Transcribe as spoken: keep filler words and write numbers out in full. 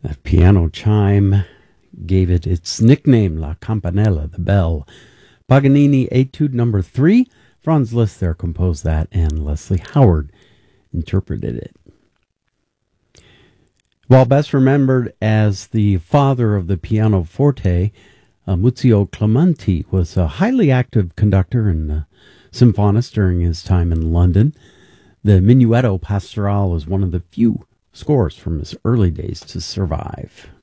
That piano chime gave it its nickname, La Campanella, the bell. Paganini Etude number three. Franz Liszt there composed that, and Leslie Howard interpreted it. While best remembered as the father of the pianoforte, uh, Muzio Clementi was a highly active conductor and uh, symphonist during his time in London. The Minuetto Pastorale is one of the few scores from his early days to survive.